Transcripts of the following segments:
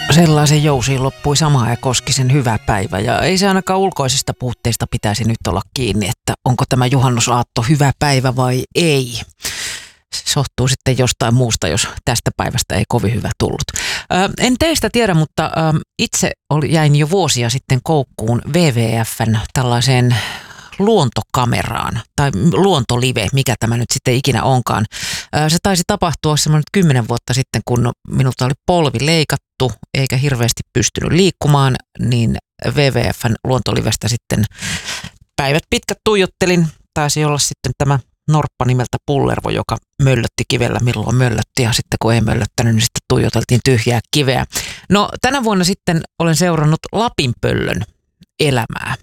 Sellaisen jousiin loppui sama ja Koskisen hyvä päivä. Ja ei se ainakaan ulkoisista puutteista pitäisi nyt olla kiinni, että onko tämä juhannusaatto hyvä päivä vai ei. Se sohtuu sitten jostain muusta, jos tästä päivästä ei kovin hyvä tullut. En teistä tiedä, mutta itse jäin jo vuosia sitten koukkuun WWFn tällaiseen luontokameraan tai luontolive, mikä tämä nyt sitten ikinä onkaan. Se taisi tapahtua semmoinen 10 vuotta sitten, kun minulta oli polvi leikattu eikä hirveästi pystynyt liikkumaan, niin WWFn luontolivestä sitten päivät pitkät tuijottelin. Taisi olla sitten tämä norppa nimeltä Pullervo, joka möllötti kivellä milloin möllötti ja sitten kun ei möllöttänyt, niin sitten tuijoteltiin tyhjää kiveä. No tänä vuonna sitten olen seurannut Lapinpöllön elämää.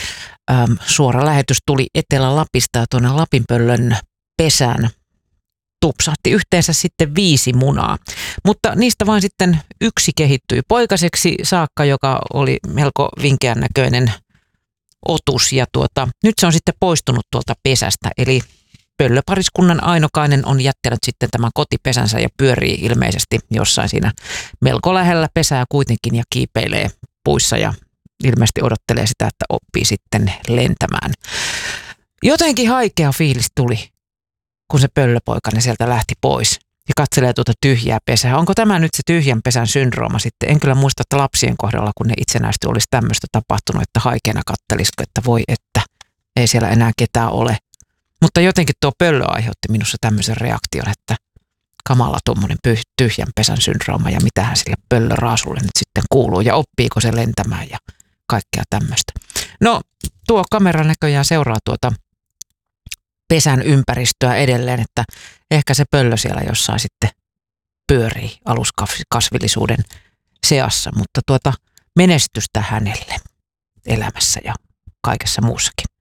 Suora lähetys tuli Etelä-Lapista ja tuonne Lapinpöllön pesään tupsahti yhteensä sitten 5 munaa. Mutta niistä vain sitten yksi kehittyi poikaseksi saakka, joka oli melko vinkeän näköinen otus. Ja nyt se on sitten poistunut tuolta pesästä, eli pöllöpariskunnan Ainokainen on jättänyt sitten tämän kotipesänsä ja pyörii ilmeisesti jossain siinä melko lähellä pesää kuitenkin ja kiipeilee puissa ja ilmeisesti odottelee sitä, että oppii sitten lentämään. Jotenkin haikea fiilis tuli, kun se pöllöpoikainen sieltä lähti pois ja katselee tuota tyhjää pesää. Onko tämä nyt se tyhjän pesän syndrooma sitten? En kyllä muista, että lapsien kohdalla, kun ne itsenäisesti olisi tämmöistä tapahtunut, että haikeana kattelisiko, että voi, että ei siellä enää ketään ole. Mutta jotenkin tuo pöllö aiheutti minussa tämmöisen reaktion, että kamala tuommoinen tyhjän pesän syndrooma ja mitähän sille pöllöraasulle nyt sitten kuuluu ja oppiiko se lentämään ja kaikkea tämmöistä. No tuo kamera näköjään seuraa tuota pesän ympäristöä edelleen, että ehkä se pöllö siellä jossain sitten pyörii aluskasvillisuuden seassa, mutta menestystä hänelle elämässä ja kaikessa muussakin.